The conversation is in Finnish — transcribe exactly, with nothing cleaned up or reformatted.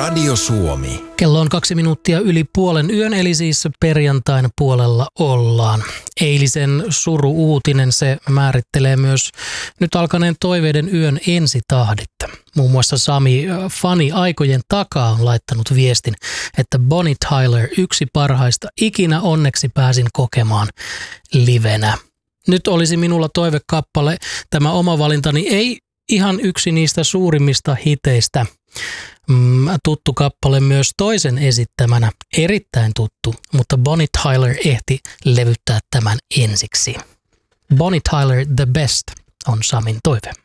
Radio Suomi. Kello on kaksi minuuttia yli puolen yön, eli siis perjantain puolella ollaan. Eilisen suru-uutinen, se määrittelee myös nyt alkaneen toiveiden yön ensitahdetta. Muun muassa Sami fani aikojen takaa on laittanut viestin, että Bonnie Tyler, yksi parhaista, ikinä onneksi pääsin kokemaan livenä. Nyt olisi minulla toivekappale, tämä oma valintani ei ihan yksi niistä suurimmista hiteistä. Mm, tuttu kappale myös toisen esittämänä, erittäin tuttu, mutta Bonnie Tyler ehti levyttää tämän ensiksi. Bonnie Tyler The Best on Samin toive.